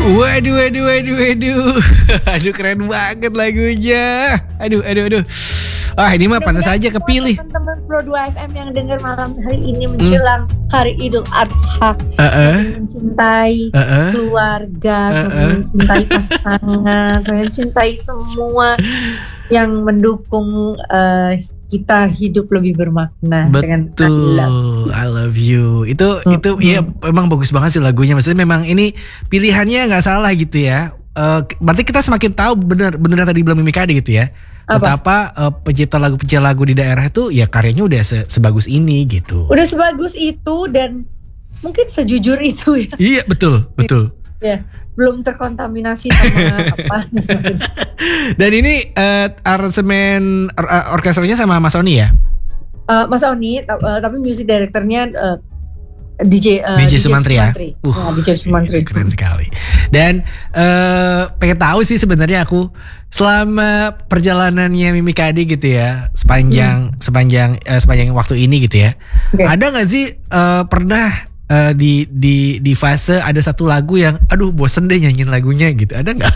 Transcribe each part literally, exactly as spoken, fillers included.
Waduh, waduh, waduh, waduh. Aduh, keren banget lagunya. Aduh, aduh, aduh. Ah, ini mah pantas saja kepilih. Teman-teman Pro dua F M yang dengar malam hari ini menjelang hmm. Hari Idul Adha, uh-uh. mencintai uh-uh. keluarga, uh-uh. mencintai pasangan, saya cintai semua yang mendukung uh, kita hidup lebih bermakna. Betul, dengan I love, I love you. Itu hmm. itu ya memang bagus banget sih lagunya. Maksudnya memang ini pilihannya nggak salah gitu ya. Uh, berarti kita semakin tahu benar benar tadi bilang Mimi Kade gitu ya. Betapa uh, pencipta lagu pencipta lagu di daerah itu ya karyanya udah se- sebagus ini gitu. Udah sebagus itu dan mungkin sejujur itu ya. Iya betul betul. Ya belum terkontaminasi sama apa. Dan ini uh, aransemen uh, orkestranya sama Mas Oni ya? Uh, Mas Oni, t- uh, tapi music directornya uh, D J uh, D J Sumantri ya. Uh, ya, D J Sumantri. Keren sekali. Dan uh, pengen tahu sih sebenarnya aku selama perjalanannya Mimi Kade gitu ya, sepanjang hmm. sepanjang uh, sepanjang waktu ini gitu ya. Okay. Ada nggak sih uh, pernah uh, di di di fase ada satu lagu yang aduh bosen deh nyanyiin lagunya gitu. Ada nggak?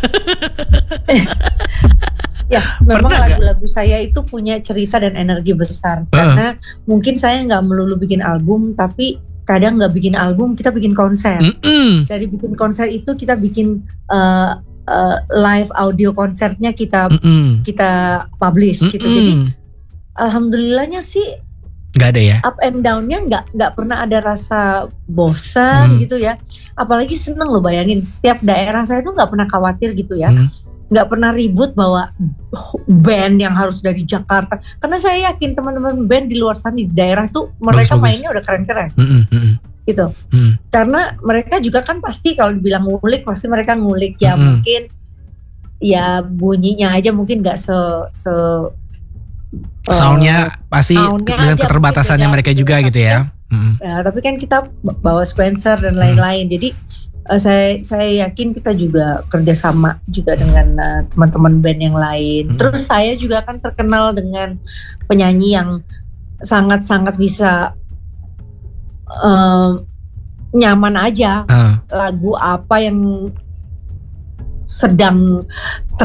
Ya, memang pernah lagu-lagu gak? Saya itu punya cerita dan energi besar uh. karena mungkin saya nggak melulu bikin album, tapi kadang nggak bikin album, kita bikin konser. Mm-mm. Dari bikin konser itu kita bikin uh, uh, live audio konsernya kita Mm-mm. kita publish Mm-mm. gitu. Jadi alhamdulillahnya sih nggak ada ya. Up and down-nya nggak nggak pernah ada rasa bosan mm. gitu ya. Apalagi seneng loh, bayangin setiap daerah saya tuh nggak pernah khawatir gitu ya. Mm. Nggak pernah ribut bawa band yang harus dari Jakarta, karena saya yakin teman-teman band di luar sana di daerah tuh mereka bagus, mainnya bagus. Udah keren-keren mm-mm, mm-mm. gitu mm. Karena mereka juga kan pasti kalau dibilang ngulik pasti mereka ngulik ya mm-mm. Mungkin ya bunyinya aja mungkin nggak se, se soundnya uh, pasti soundnya dengan keterbatasannya mereka juga gitu ya. Mm. Ya tapi kan kita bawa sequencer dan lain-lain mm. Jadi Uh, saya saya yakin kita juga kerjasama juga dengan uh, teman-teman band yang lain. Hmm. Terus saya juga kan terkenal dengan penyanyi yang sangat-sangat bisa uh, nyaman aja uh. lagu apa yang sedang